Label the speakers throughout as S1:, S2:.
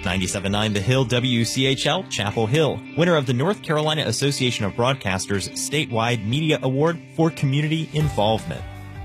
S1: 97.9 The Hill WCHL, Chapel Hill, winner of the North Carolina Association of Broadcasters statewide media award for community involvement.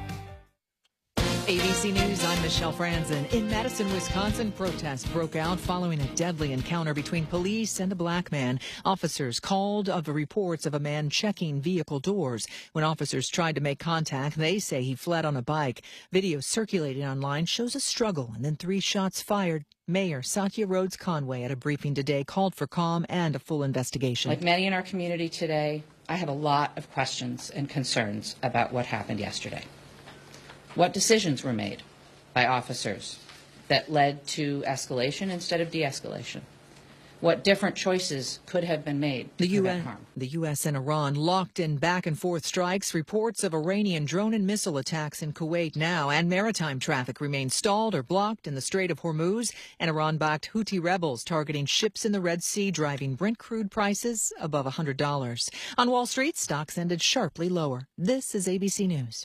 S2: ABC News, I'm Michelle Franzen. In Madison, Wisconsin, protests broke out following a deadly encounter between police and a black man. Officers called of reports of a man checking vehicle doors. When officers tried to make contact, they say he fled on a bike. Video circulating online shows a struggle and then 3 shots fired. Mayor Satya Rhodes Conway at a briefing today called for calm and a full investigation.
S3: Like many in our community today, I have a lot of questions and concerns about what happened yesterday. What decisions were made by officers that led to escalation instead of de-escalation? What different choices could have been made to prevent harm?
S2: The U.S. and Iran locked in back-and-forth strikes. Reports of Iranian drone and missile attacks in Kuwait now, and maritime traffic remains stalled or blocked in the Strait of Hormuz. And Iran-backed Houthi rebels targeting ships in the Red Sea, driving Brent crude prices above $100. On Wall Street, stocks ended sharply lower. This is ABC News.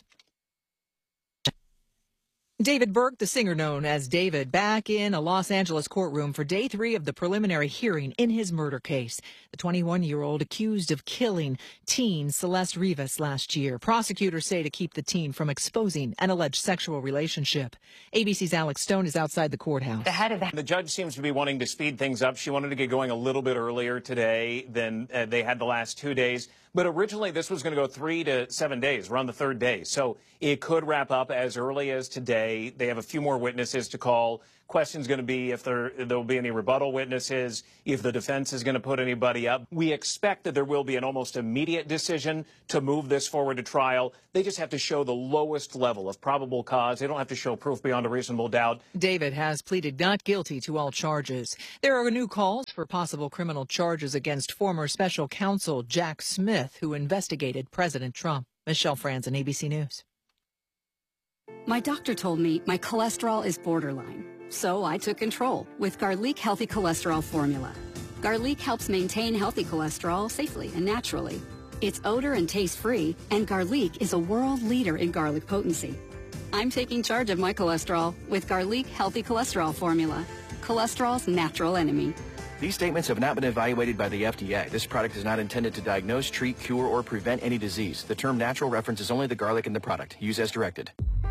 S2: David Burke, the singer known as David, back in a Los Angeles courtroom for day 3 of the preliminary hearing in his murder case. The 21-year-old accused of killing teen Celeste Rivas last year. Prosecutors say to keep the teen from exposing an alleged sexual relationship. ABC's Alex Stone is outside the courthouse.
S4: The judge seems to be wanting to speed things up. She wanted to get going a little bit earlier today than they had the last 2 days. But originally, this was going to go 3 to 7 days. We're on the 3rd day. So it could wrap up as early as today. They have a few more witnesses to call. Question's going to be if there will be any rebuttal witnesses, if the defense is going to put anybody up. We expect that there will be an almost immediate decision to move this forward to trial. They just have to show the lowest level of probable cause. They don't have to show proof beyond a reasonable doubt.
S2: David has pleaded not guilty to all charges. There are new calls for possible criminal charges against former special counsel Jack Smith, who investigated President Trump. Michelle Franzen, ABC News.
S5: My doctor told me my cholesterol is borderline. So I took control with Garlic Healthy Cholesterol Formula. Garlic helps maintain healthy cholesterol safely and naturally. It's odor and taste-free, and Garlic is a world leader in garlic potency. I'm taking charge of my cholesterol with Garlic Healthy Cholesterol Formula, cholesterol's natural enemy.
S6: These statements have not been evaluated by the FDA. This product is not intended to diagnose, treat, cure, or prevent any disease. The term natural references only the garlic in the product. Use as directed.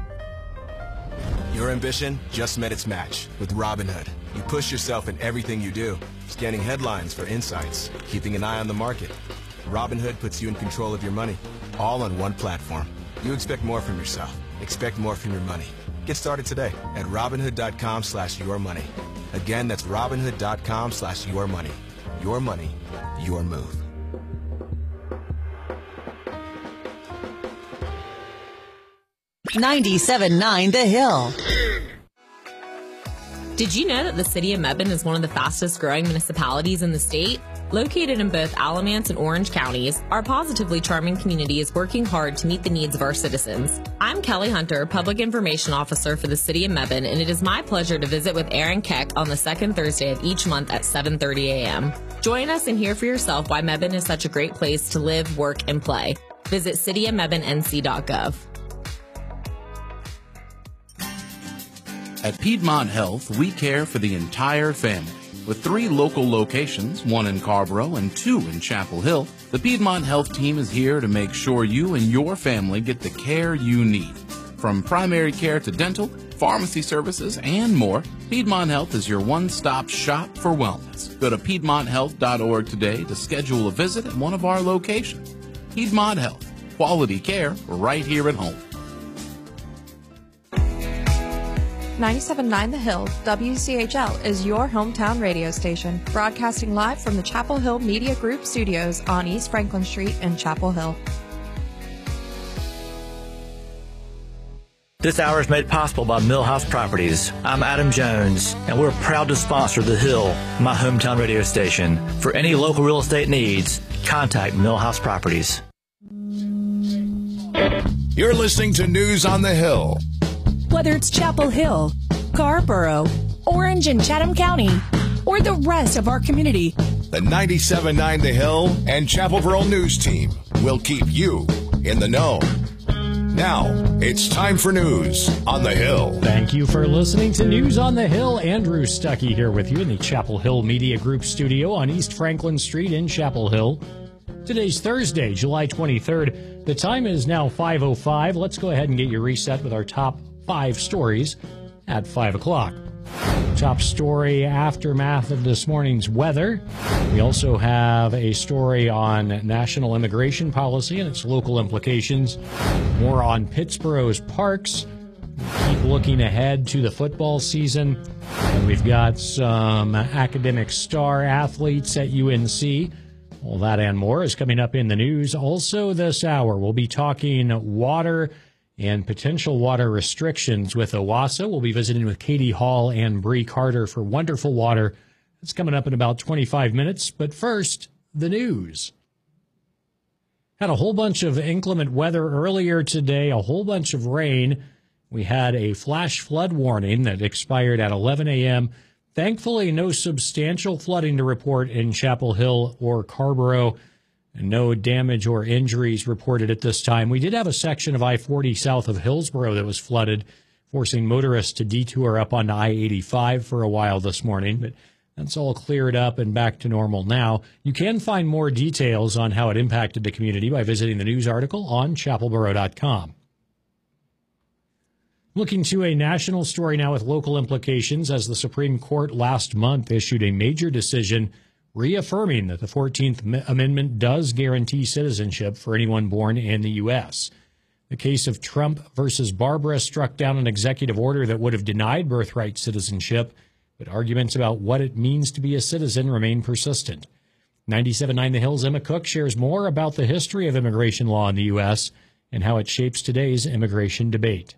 S7: Your ambition just met its match with Robinhood. You push yourself in everything you do, scanning headlines for insights, keeping an eye on the market. Robinhood puts you in control of your money, all on one platform. You expect more from yourself. Expect more from your money. Get started today at Robinhood.com/yourmoney. Again, that's Robinhood.com/yourmoney. Your money, your move.
S8: $97.9 The Hill.
S9: Did you know that the city of Mebane is one of the fastest growing municipalities in the state? Located in both Alamance and Orange counties, our positively charming community is working hard to meet the needs of our citizens. I'm Kelly Hunter, Public Information Officer for the city of Mebane, and it is my pleasure to visit with Aaron Keck on the second Thursday of each month at 7:30 a.m. Join us and hear for yourself why Mebane is such a great place to live, work, and play. Visit cityofmebanenc.gov.
S10: At Piedmont Health, we care for the entire family. With 3 local locations, 1 in Carrboro and 2 in Chapel Hill, the Piedmont Health team is here to make sure you and your family get the care you need. From primary care to dental, pharmacy services, and more, Piedmont Health is your one-stop shop for wellness. Go to PiedmontHealth.org today to schedule a visit at one of our locations. Piedmont Health, quality care right here at home.
S11: 97.9 The Hill, WCHL, is your hometown radio station, broadcasting live from the Chapel Hill Media Group studios on East Franklin Street in Chapel Hill.
S12: This hour is made possible by Millhouse Properties. I'm Adam Jones, and we're proud to sponsor The Hill, my hometown radio station. For any local real estate needs, contact Millhouse Properties.
S13: You're listening to News on the Hill.
S14: Whether it's Chapel Hill, Carrboro, Orange and Chatham County, or the rest of our community,
S13: the 97.9 The Hill and Chapel Boro News team will keep you in the know. Now, it's time for News on the Hill.
S15: Thank you for listening to News on the Hill. Andrew Stuckey here with you in the Chapel Hill Media Group studio on East Franklin Street in Chapel Hill. Today's Thursday, July 23rd. The time is now 5:05. Let's go ahead and get you reset with our top 5 stories at 5 o'clock. Top story, aftermath of this morning's weather. We also have a story on national immigration policy and its local implications. More on Pittsburgh's parks. Keep looking ahead to the football season. And we've got some academic star athletes at UNC. All that and more is coming up in the news. Also this hour, we'll be talking water and potential water restrictions with OWASA. We'll be visiting with Katie Hall and Bree Carter for Wonderful Water. It's coming up in about 25 minutes. But first, the news. Had a whole bunch of inclement weather earlier today, a whole bunch of rain. We had a flash flood warning that expired at 11 a.m. Thankfully, no substantial flooding to report in Chapel Hill or Carrboro. And no damage or injuries reported at this time. We did have a section of I-40 south of Hillsboro that was flooded, forcing motorists to detour up onto I-85 for a while this morning. But that's all cleared up and back to normal now. You can find more details on how it impacted the community by visiting the news article on chapelboro.com. Looking to a national story now with local implications, as the Supreme Court last month issued a major decision reaffirming that the 14th Amendment does guarantee citizenship for anyone born in the U.S. The case of Trump versus Barbara struck down an executive order that would have denied birthright citizenship, but arguments about what it means to be a citizen remain persistent. 97.9 The Hill's Emma Cook shares more about the history of immigration law in the U.S. and how it shapes today's immigration debate.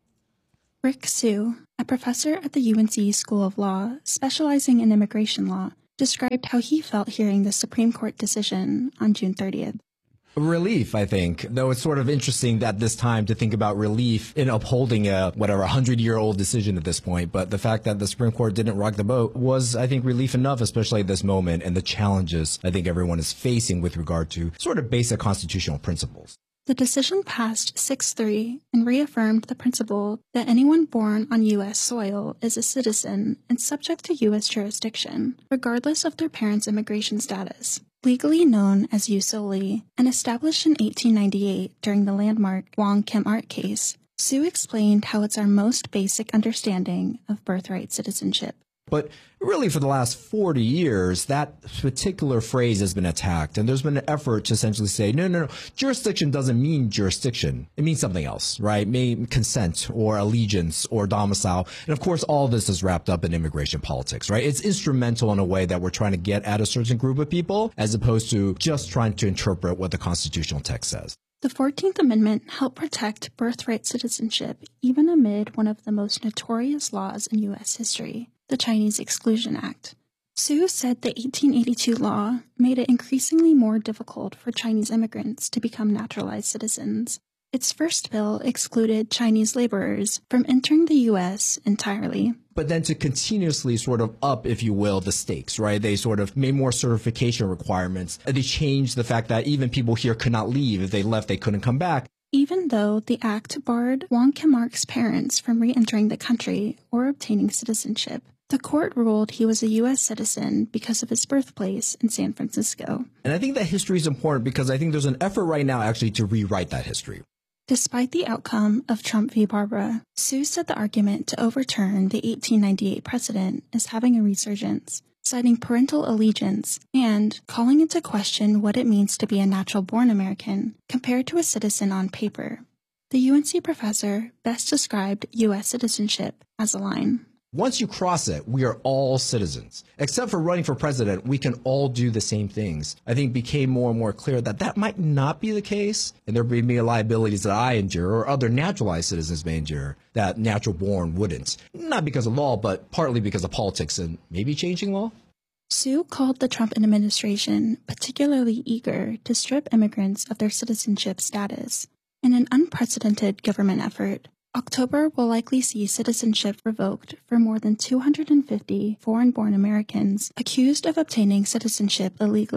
S16: Rick Sue, a professor at the UNC School of Law specializing in immigration law, described how he felt hearing the Supreme Court decision on June 30th.
S17: Relief, I think, though it's sort of interesting at this time to think about relief in upholding a 100-year-old decision at this point. But the fact that the Supreme Court didn't rock the boat was, I think, relief enough, especially at this moment and the challenges I think everyone is facing with regard to sort of basic constitutional principles.
S16: The decision passed 6-3 and reaffirmed the principle that anyone born on U.S. soil is a citizen and subject to U.S. jurisdiction, regardless of their parents' immigration status. Legally known as jus soli and established in 1898 during the landmark Wong Kim Ark case, Sue explained how it's our most basic understanding of birthright citizenship.
S17: But really, for the last 40 years, that particular phrase has been attacked. And there's been an effort to essentially say, no. Jurisdiction doesn't mean jurisdiction. It means something else, right? It means consent or allegiance or domicile. And of course, all this is wrapped up in immigration politics, right? It's instrumental in a way that we're trying to get at a certain group of people, as opposed to just trying to interpret what the constitutional text says.
S16: The 14th Amendment helped protect birthright citizenship even amid one of the most notorious laws in U.S. history, the Chinese Exclusion Act. Sue said the 1882 law made it increasingly more difficult for Chinese immigrants to become naturalized citizens. Its first bill excluded Chinese laborers from entering the U.S. entirely.
S17: But then to continuously sort of up, if you will, the stakes, right? They sort of made more certification requirements. They changed the fact that even people here could not leave. If they left, they couldn't come back.
S16: Even though the act barred Wong Kim Ark's parents from re-entering the country or obtaining citizenship, the court ruled he was a U.S. citizen because of his birthplace in San Francisco.
S17: And I think that history is important because I think there's an effort right now actually to rewrite that history.
S16: Despite the outcome of Trump v. Barbara, Sue said the argument to overturn the 1898 precedent is having a resurgence, citing parental allegiance and calling into question what it means to be a natural-born American compared to a citizen on paper. The UNC professor best described U.S. citizenship as a line.
S17: Once you cross it, we are all citizens. Except for running for president, we can all do the same things. I think it became more and more clear that that might not be the case, and there may be liabilities that I endure or other naturalized citizens may endure that natural-born wouldn't. Not because of law, but partly because of politics and maybe changing law.
S16: Sue called the Trump administration particularly eager to strip immigrants of their citizenship status. In an unprecedented government effort, October will likely see citizenship revoked for more than 250 foreign-born Americans accused of obtaining citizenship illegally.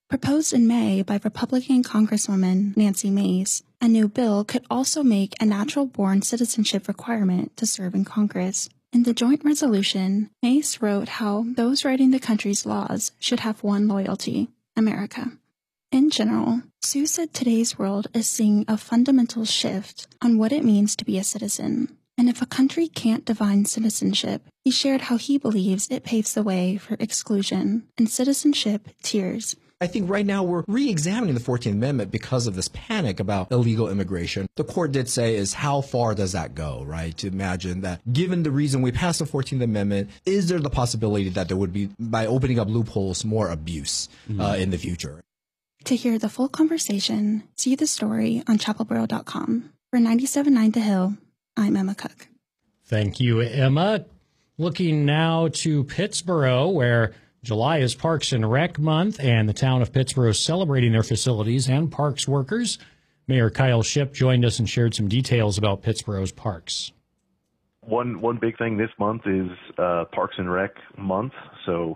S16: Proposed in May by Republican Congresswoman Nancy Mace, a new bill could also make a natural-born citizenship requirement to serve in Congress. In the joint resolution, Mace wrote how those writing the country's laws should have one loyalty: America. In general, Sue said today's world is seeing a fundamental shift on what it means to be a citizen. And if a country can't define citizenship, he shared how he believes it paves the way for exclusion and citizenship tiers.
S17: I think right now we're re-examining the 14th Amendment because of this panic about illegal immigration. The court did say is how far does that go, right? To imagine that given the reason we passed the 14th Amendment, is there the possibility that there would be, by opening up loopholes, more abuse in the future?
S16: To hear the full conversation, see the story on chapelboro.com. For 97.9 The Hill, I'm Emma Cook.
S15: Thank you, Emma. Looking now to Pittsboro, where July is Parks and Rec Month, and the town of Pittsboro is celebrating their facilities and parks workers. Mayor Kyle Shipp joined us and shared some details about Pittsboro's parks.
S18: One big thing this month is Parks and Rec Month. So,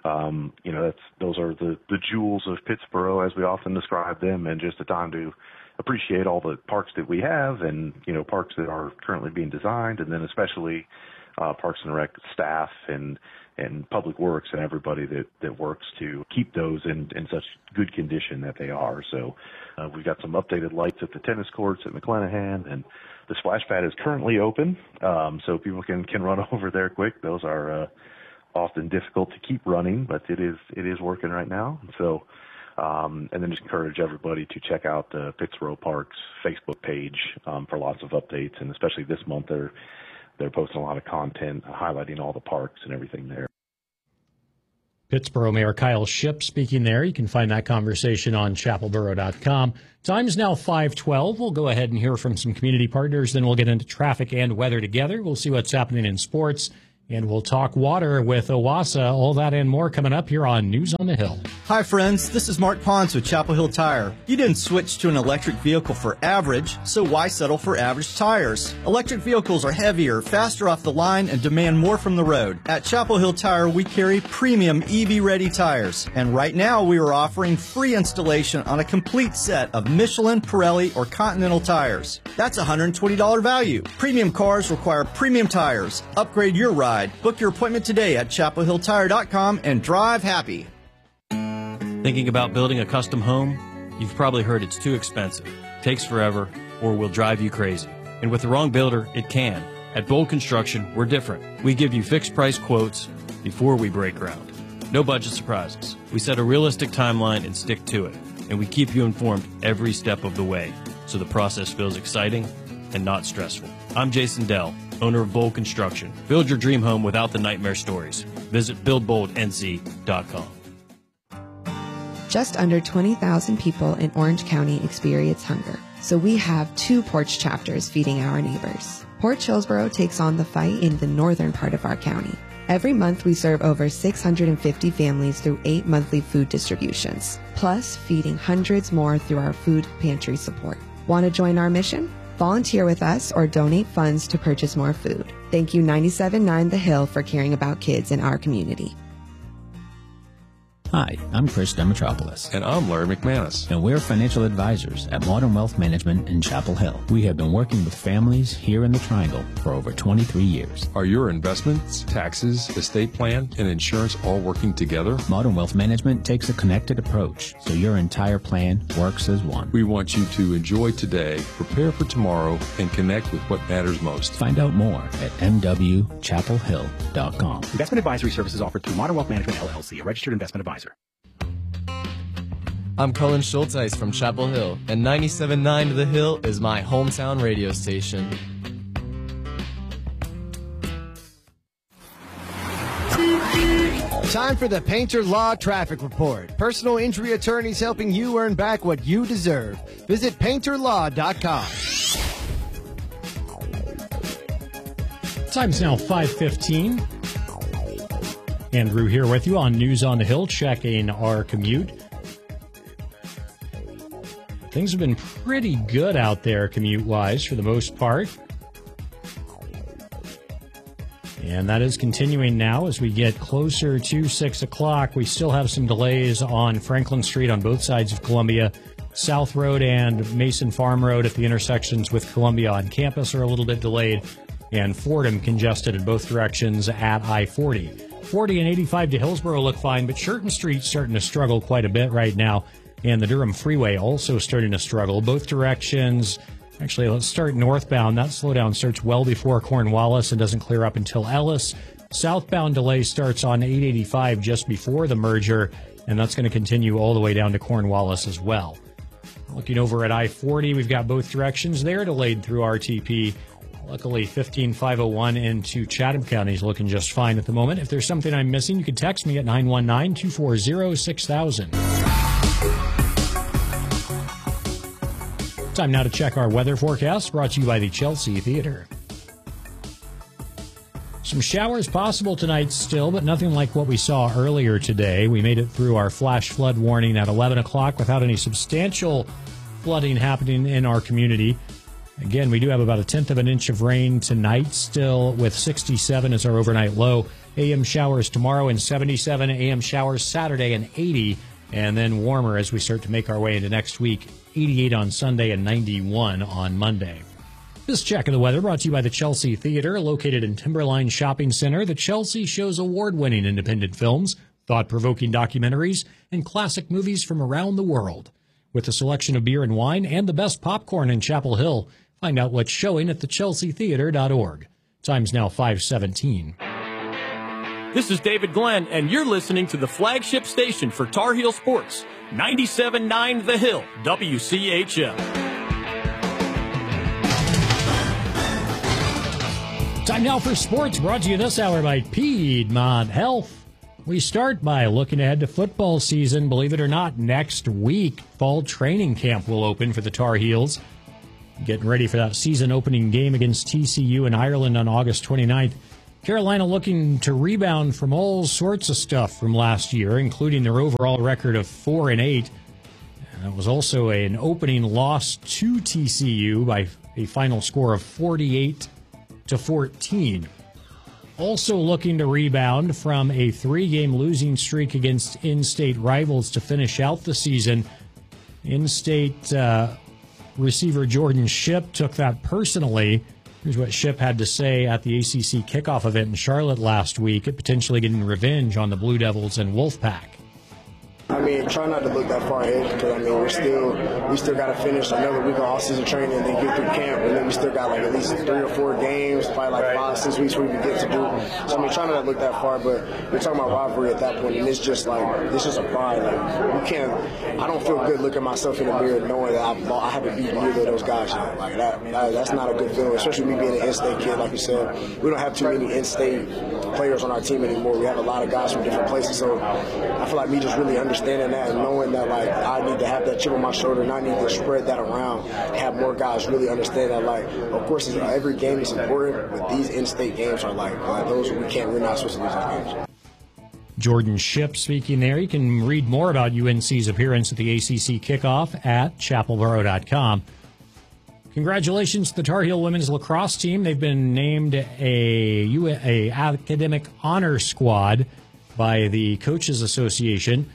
S18: those are the jewels of Pittsboro, as we often describe them, and just a time to appreciate all the parks that we have and, parks that are currently being designed, and then especially Parks and Rec staff and Public Works and everybody that works to keep those in such good condition that they are. So we've got some updated lights at the tennis courts at McClanahan, and the splash pad is currently open, so people can run over there quick. Those are often difficult to keep running, but it is working right now. So and then just encourage everybody to check out the Pittsboro Parks Facebook page for lots of updates, and especially this month they're posting a lot of content highlighting all the parks and everything there.
S15: Pittsboro Mayor Kyle Shipp speaking there. You can find that conversation on chapelboro.com. Time is now 5:12. We'll go ahead and hear from some community partners. Then we'll get into traffic and weather together. We'll see what's happening in sports. And we'll talk water with OWASA. All that and more coming up here on News on the Hill.
S19: Hi, friends. This is Mark Pons with Chapel Hill Tire. You didn't switch to an electric vehicle for average, so why settle for average tires? Electric vehicles are heavier, faster off the line, and demand more from the road. At Chapel Hill Tire, we carry premium EV-ready tires. And right now, we are offering free installation on a complete set of Michelin, Pirelli, or Continental tires. That's a $120 value. Premium cars require premium tires. Upgrade your ride. Book your appointment today at chapelhilltire.com and drive happy.
S20: Thinking about building a custom home? You've probably heard it's too expensive, takes forever, or will drive you crazy. And with the wrong builder, it can. At Bold Construction, we're different. We give you fixed price quotes before we break ground. No budget surprises. We set a realistic timeline and stick to it. And we keep you informed every step of the way, so the process feels exciting and not stressful. I'm Jason Dell, owner of Bold Construction. Build your dream home without the nightmare stories. Visit buildboldnc.com.
S21: Just under 20,000 people in Orange County experience hunger, so we have 2 Porch chapters feeding our neighbors. Porch Hillsboro takes on the fight in the northern part of our county. Every month we serve over 650 families through 8 monthly food distributions, plus feeding hundreds more through our food pantry support. Want to join our mission? Volunteer with us or donate funds to purchase more food. Thank you 97.9 The Hill for caring about kids in our community.
S22: Hi, I'm Chris Demetropoulos.
S23: And I'm Larry McManus.
S22: And we're financial advisors at Modern Wealth Management in Chapel Hill. We have been working with families here in the Triangle for over 23 years.
S23: Are your investments, taxes, estate plan, and insurance all working together?
S22: Modern Wealth Management takes a connected approach, so your entire plan works as one.
S23: We want you to enjoy today, prepare for tomorrow, and connect with what matters most.
S22: Find out more at mwchapelhill.com.
S24: Investment advisory services offered through Modern Wealth Management, LLC, a registered investment advisor.
S25: I'm Cullen Schulteis from Chapel Hill, and 97.9 The Hill is my hometown radio station.
S26: Time for the Painter Law Traffic Report. Personal injury attorneys helping you earn back what you deserve. Visit painterlaw.com.
S15: Time's now 5:15. Andrew here with you on News on the Hill, checking our commute. Things have been pretty good out there commute-wise for the most part. And that is continuing now as we get closer to 6 o'clock. We still have some delays on Franklin Street on both sides of Columbia. South Road and Mason Farm Road at the intersections with Columbia on campus are a little bit delayed. And Fordham congested in both directions at I-40. 40 and 85 to Hillsborough look fine, but Churton Street's starting to struggle quite a bit right now. And the Durham Freeway also starting to struggle. Both directions. Actually, let's start northbound. That slowdown starts well before Cornwallis and doesn't clear up until Ellis. Southbound delay starts on 885 just before the merger, and that's going to continue all the way down to Cornwallis as well. Looking over at I-40, we've got both directions there delayed through RTP. Luckily, 15501 into Chatham County is looking just fine at the moment. If there's something I'm missing, you can text me at 919-240-6000. Time now to check our weather forecast, brought to you by the Chelsea Theater. Some showers possible tonight still, but nothing like what we saw earlier today. We made it through our flash flood warning at 11 o'clock without any substantial flooding happening in our community. Again, we do have about 1/10 of an inch of rain tonight, still with 67 as our overnight low. AM showers tomorrow and 77, AM showers Saturday and 80, and then warmer as we start to make our way into next week. 88 on Sunday and 91 on Monday. This check of the weather brought to you by the Chelsea Theater, located in Timberline Shopping Center. The Chelsea shows award-winning independent films, thought-provoking documentaries, and classic movies from around the world. With a selection of beer and wine and the best popcorn in Chapel Hill, find out what's showing at thechelseatheater.org. Time's now 5:17.
S20: This is David Glenn, and you're listening to the flagship station for Tar Heel Sports, 97.9 The Hill, WCHL.
S15: Time now for sports, brought to you this hour by Piedmont Health. We start by looking ahead to football season. Believe it or not, next week, fall training camp will open for the Tar Heels. Getting ready for that season opening game against TCU in Ireland on August 29th. Carolina looking to rebound from all sorts of stuff from last year, including their overall record of 4-8. And that was also an opening loss to TCU by a final score of 48-14. Also looking to rebound from a 3-game losing streak against in-state rivals to finish out the season. In-state receiver Jordan Shipp took that personally. Here's what Shipp had to say at the ACC kickoff event in Charlotte last week, at potentially getting revenge on the Blue Devils and Wolfpack.
S1: I mean, try not to look that far ahead because, I mean, we still got to finish another week of off-season training and then get through camp, and then we still got like at least 3 or 4 games, probably like 5-6 weeks where we get to do. So, I mean, try not to look that far, but we're talking about rivalry at that point, and it's just like, it's just a pride. Like, I don't feel good looking myself in the mirror knowing that I haven't beaten either of those guys yet. Like, that's not a good feeling, especially me being an in-state kid. Like you said, we don't have too many in-state players on our team anymore. We have a lot of guys from different places, so I feel like me just really understanding that and knowing that, like, I need to have that chip on my shoulder and I need to spread that around, have more guys really understand that, like, of course, every game is important, but these in-state games are like those we're not supposed to lose those games.
S15: Jordan Shipp speaking there. You can read more about UNC's appearance at the ACC kickoff at chapelboro.com. Congratulations to the Tar Heel women's lacrosse team. They've been named a academic honor squad by the Coaches Association.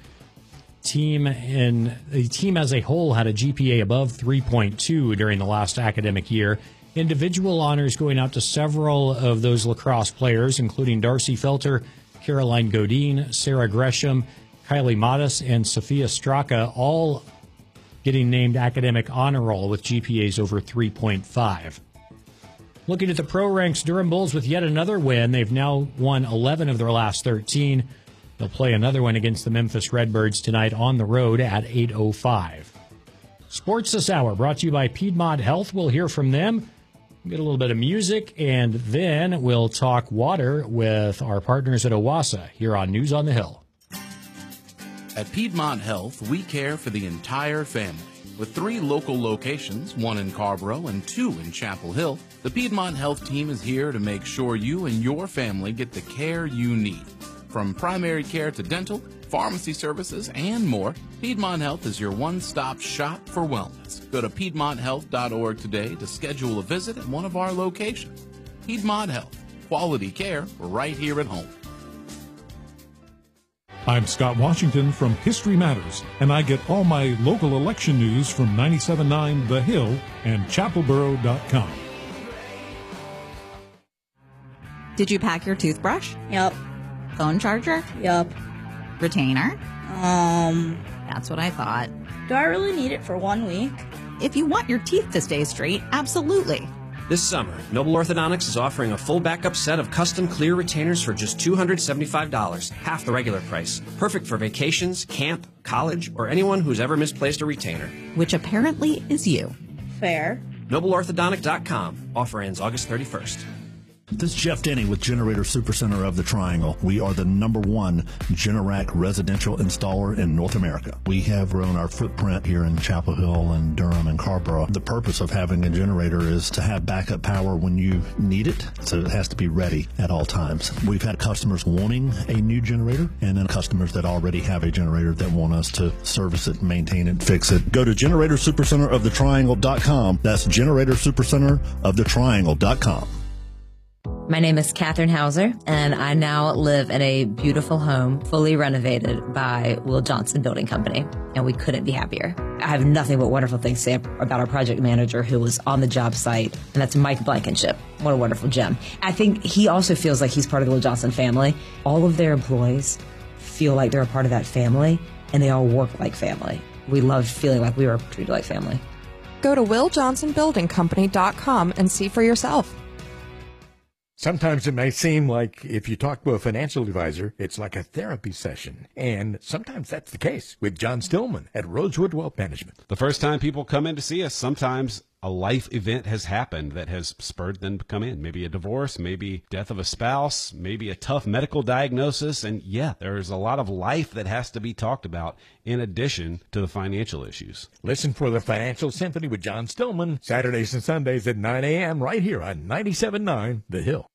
S15: The team as a whole had a GPA above 3.2 during the last academic year. Individual honors going out to several of those lacrosse players, including Darcy Felter, Caroline Godin, Sarah Gresham, Kylie Modis, and Sophia Straka, all getting named academic honor roll with GPAs over 3.5. Looking at the pro ranks, Durham Bulls with yet another win. They've now won 11 of their last 13. They'll play another one against the Memphis Redbirds tonight on the road at 8:05. Sports this hour brought to you by Piedmont Health. We'll hear from them, get a little bit of music, and then we'll talk water with our partners at OWASA here on News on the Hill.
S10: At Piedmont Health, we care for the entire family. With 3 local locations, 1 in Carborough and 2 in Chapel Hill, the Piedmont Health team is here to make sure you and your family get the care you need. From primary care to dental, pharmacy services, and more, Piedmont Health is your one-stop shop for wellness. Go to PiedmontHealth.org today to schedule a visit at one of our locations. Piedmont Health, quality care right here at home.
S2: I'm Scott Washington from History Matters, and I get all my local election news from 97.9 The Hill and chapelboro.com.
S3: Did you pack your toothbrush?
S4: Yep.
S3: Phone charger?
S4: Yep.
S3: Retainer? That's what I thought.
S4: Do I really need it for 1 week?
S3: If you want your teeth to stay straight, absolutely.
S5: This summer, Noble Orthodontics is offering a full backup set of custom clear retainers for just $275, half the regular price. Perfect for vacations, camp, college, or anyone who's ever misplaced a retainer.
S3: Which apparently is you.
S4: Fair.
S5: NobleOrthodontic.com. Offer ends August 31st.
S6: This is Jeff Denny with Generator Supercenter of the Triangle. We are the #1 Generac residential installer in North America. We have grown our footprint here in Chapel Hill and Durham and Carrboro. The purpose of having a generator is to have backup power when you need it, so it has to be ready at all times. We've had customers wanting a new generator, and then customers that already have a generator that want us to service it, maintain it, fix it. Go to GeneratorSupercenterOfTheTriangle.com. That's GeneratorSupercenterOfTheTriangle.com.
S7: My name is Catherine Hauser, and I now live in a beautiful home, fully renovated by Will Johnson Building Company, and we couldn't be happier. I have nothing but wonderful things to say about our project manager who was on the job site, and that's Mike Blankenship. What a wonderful gem. I think he also feels like he's part of the Will Johnson family. All of their employees feel like they're a part of that family, and they all work like family. We loved feeling like we were treated like family.
S11: Go to WillJohnsonBuildingCompany.com and see for yourself.
S27: Sometimes it may seem like if you talk to a financial advisor, it's like a therapy session. And sometimes that's the case with John Stillman at Rosewood Wealth Management.
S28: The first time people come in to see us, sometimes a life event has happened that has spurred them to come in. Maybe a divorce, maybe death of a spouse, maybe a tough medical diagnosis. And yeah, there's a lot of life that has to be talked about in addition to the financial issues.
S27: Listen for the Financial Symphony with John Stillman, Saturdays and Sundays at 9 a.m. right here on 97.9 The Hill.